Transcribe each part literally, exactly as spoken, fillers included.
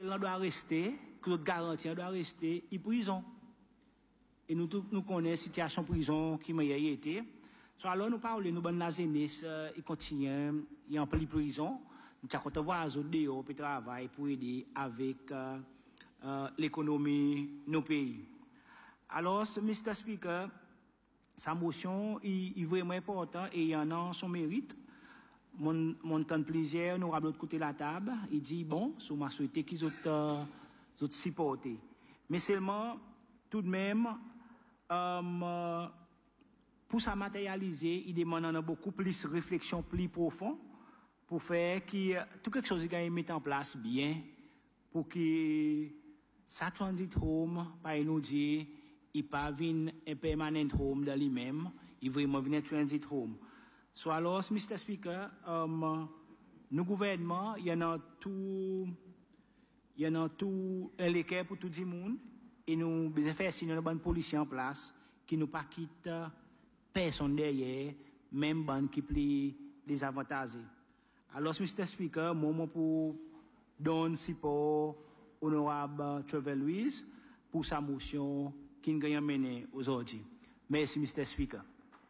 On doit rester, que notre garantie doit rester en prison. Et nous tous nous connaissons la situation prison qui m'a été. So, alors nous parlons, nous bonnes la jeunesse, ils continuent, ils en plein prison. Nous avons voir les autres dehors pour travailler pour aider avec euh, euh, l'économie de nos pays. Alors, mister Speaker, sa motion est vraiment importante et il y en a son mérite. Mon, mon temps de plaisir, nous avons de l'autre côté de la table. Il dit, bon, si m'a souhaité qu'ils ont euh, supporté. Mais seulement, tout de même, euh, pour ça matérialiser, il demande beaucoup plus de réflexion plus profonde pour faire que tout quelque chose qui mettre en place bien pour que ça transit home, par nous dire, il pas vient un permanent home de lui-même, il vraiment vient un transit home. So alors, mister Speaker, um, nos gouvernements, il y en a tout, il y en a tout l'équerre pour tout le monde, et nous besoin faire signer une bonne police en place qui nous pas quitte personne derrière, même bonne qui plie les avantages. Alors, mister Speaker, moment pour donner support honorable Trevor Lewis pour sa motion qui nous a mené aujourd'hui. Merci, mister Speaker.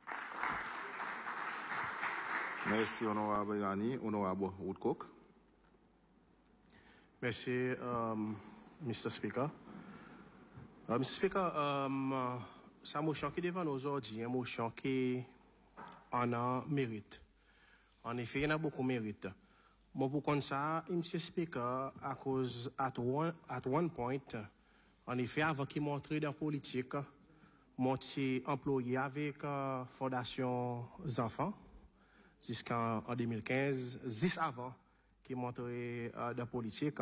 Merci, honorable Yanni. Honorable Woodcock. Merci, um, mister Speaker. Uh, mister Speaker, um, uh, sa motion qui est devant nous aujourd'hui, une motion qui en a mérite. En effet, il y en a beaucoup de mérite. Bon, pour comme ça, mister Speaker, à cause, at one, at one point, en effet, avant qu'il montre dans la politique, moi, j'ai employé avec euh, Fondation Enfants, jusqu'en deux mille quinze, juste avant qu'il montre euh, dans la politique.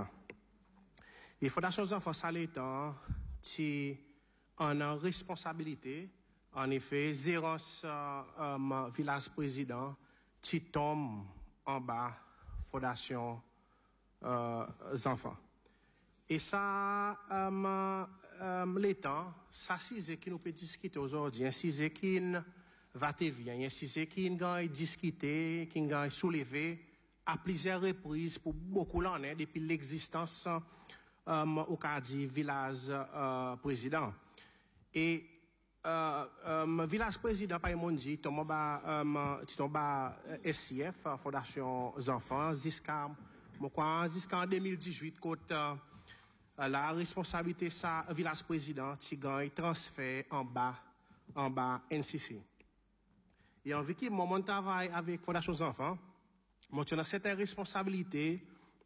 Et Fondation Enfants, ça l'étant, qui en a responsabilité, en effet, Zérance, euh, euh, village président, qui tombe en bas, Fondation euh, Enfants. Et ça, euh, euh, l'étant, ça c'est qui nous peut discuter aujourd'hui, un sujet qui va te bien, un sujet qui va discuter, qui va soulever à plusieurs reprises pour beaucoup d'années depuis l'existence euh, au cas du village euh, président. Et euh, euh, village président par mon dit, tomba euh, tomba S C F Fondation Enfants jusqu'à jusqu'en deux mille dix-huit côté euh, la responsabilité ça village président qui gagne transfert en bas en bas N C C. Et en vu que mon mon travail avec Fondation Enfants, moi tu as certaines responsabilités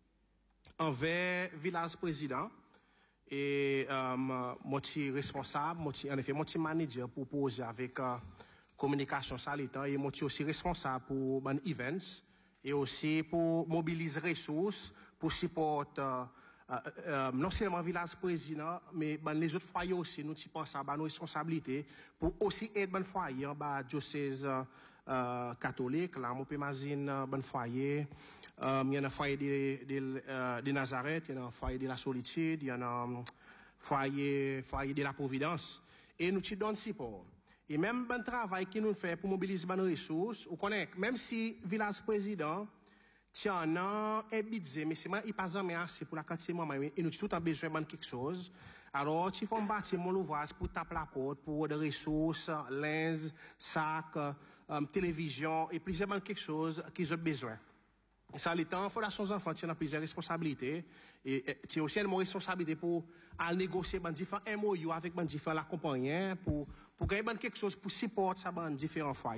envers village président. Et euh, moi je suis responsable, moi en effet moi je suis manager pour poser avec euh, communication salitant et moi je suis aussi responsable pour ban events et aussi pour mobiliser ressources pour supporter euh, euh, euh, non seulement village président mais ban les autres foyers aussi nous y pensons à nos responsabilités pour aussi aider ban foyer en bas diocèse euh, catholique là mon imagine ban foyer. Um, il y a un foyer de, de, uh, de Nazareth, il y a un foyer de la solitude, il y a un foyer, foyer de la providence. Et nous te donnons support. Et même le travail que nous faisons pour mobiliser nos ressources, vous connaissez, même si le village président, il y a un budget, mais c'est il pas jamais assez pour la quantité de moments, et nous avons tout en besoin de quelque chose. Alors, il faut bâtir mon ouvrage pour taper la porte, pour des ressources, linge, sac, um, télévision, et plusieurs de quelque chose qu'ils ont besoin. Ça, les temps, Fondation Enfants, tu as plusieurs responsabilités. Et tu as aussi une responsabilité pour aller négocier avec différents M O U avec différents accompagnants pour, pour gagner quelque chose pour supporter ça dans différents foyers.